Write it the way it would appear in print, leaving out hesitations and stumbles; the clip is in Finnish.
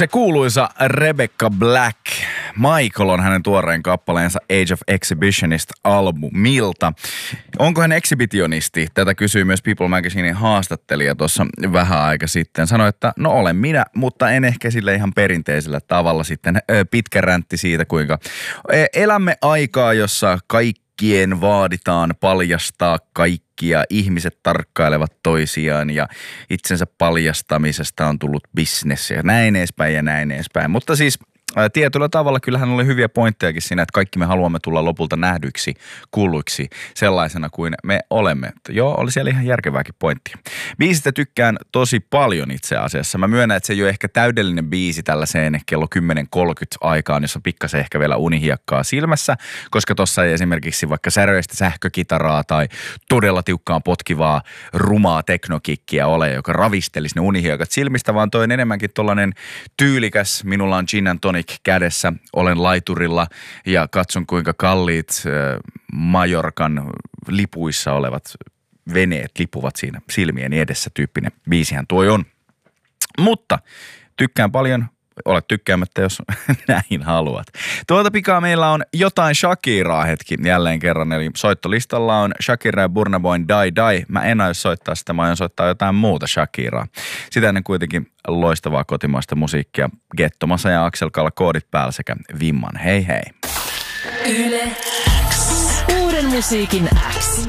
Se kuuluisa Rebecca Black. Michael on hänen tuoreen kappaleensa Age of Exhibitionist-albumilta. Onko hän exhibitionisti? Tätä kysyi myös People Magazinein haastattelija tuossa vähän aika sitten. Sanoi, että no olen minä, mutta en ehkä sille ihan perinteisellä tavalla sitten. Pitkä räntti siitä, kuinka elämme aikaa, jossa kaikkien vaaditaan paljastaa kaikkia. Ihmiset tarkkailevat toisiaan ja itsensä paljastamisesta on tullut business ja näin edespäin. Mutta siis tietyllä tavalla kyllähän oli hyviä pointtejakin siinä, että kaikki me haluamme tulla lopulta nähdyksi, kuulluiksi sellaisena kuin me olemme. Joo, oli siellä ihan järkevääkin pointtia. Biisistä tykkään tosi paljon itse asiassa. Mä myönnän, että se ei ole ehkä täydellinen biisi tällaiseen kello 10.30 aikaan, jossa pikkasen ehkä vielä unihiekkaa silmässä, koska tossa ei esimerkiksi vaikka säröistä sähkökitaraa tai todella tiukkaan potkivaa rumaa teknokikkiä ole, joka ravistelisi ne unihiekat silmistä, vaan toi on enemmänkin tollainen tyylikäs, minulla on gin and tonic kädessä, olen laiturilla ja katson kuinka kalliit Majorkan lipuissa olevat veneet lipuvat siinä silmieni edessä tyyppinen biisihän tuo on. Mutta tykkään paljon, olet tykkäämättä, jos näin haluat. Tuota pikaa meillä on jotain Shakiraa hetki jälleen kerran, eli soittolistalla on Shakira ja Burna Boyn Die Die. Mä en aio soittaa sitä, mä aion soittaa jotain muuta Shakiraa. Sitä ennen kuitenkin loistavaa kotimaista musiikkia. Getto Masa ja Axel Kalla koodit päällä sekä Vimman. Hei hei. Yle X. Uuden musiikin X.